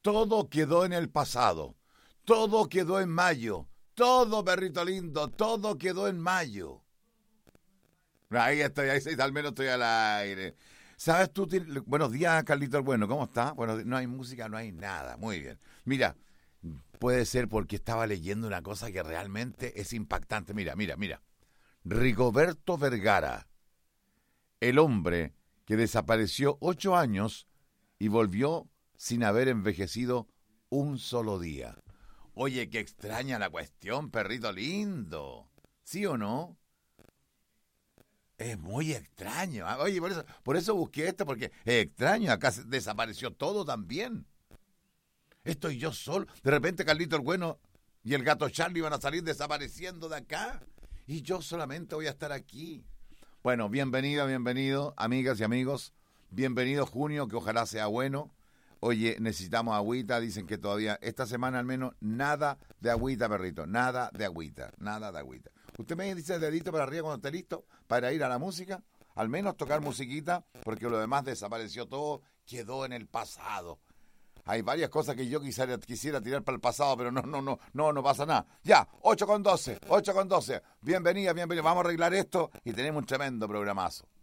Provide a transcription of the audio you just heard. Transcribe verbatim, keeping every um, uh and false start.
Todo quedó en el pasado. Todo quedó en mayo. Todo, perrito lindo, todo quedó en mayo. Ahí estoy, ahí estoy, al menos estoy al aire. ¿Sabes tú? Buenos días, Carlitos Bueno, ¿cómo está? Bueno, no hay música, no hay nada. Muy bien. Mira, puede ser porque estaba leyendo una cosa que realmente es impactante. Mira, mira, mira. Rigoberto Vergara, el hombre que desapareció ocho años y volvió sin haber envejecido un solo día. Oye, qué extraña la cuestión, perrito lindo. ¿Sí o no? Es muy extraño. Oye, por eso, por eso busqué esto, porque es extraño. Acá desapareció todo también. Estoy yo solo. De repente Carlito el Bueno y el gato Charlie van a salir desapareciendo de acá. Y yo solamente voy a estar aquí. Bueno, bienvenida, bienvenido, amigas y amigos. Bienvenido junio, que ojalá sea bueno. Oye, necesitamos agüita, dicen que todavía, esta semana al menos, nada de agüita, perrito, nada de agüita, nada de agüita. Usted me dice el dedito para arriba cuando esté listo para ir a la música, al menos tocar musiquita, porque lo demás desapareció todo, quedó en el pasado. Hay varias cosas que yo quisiera, quisiera tirar para el pasado, pero no, no, no, no, no pasa nada. Ya, ocho con doce, ocho con doce. Bienvenida, bienvenida. Vamos a arreglar esto y tenemos un tremendo programazo.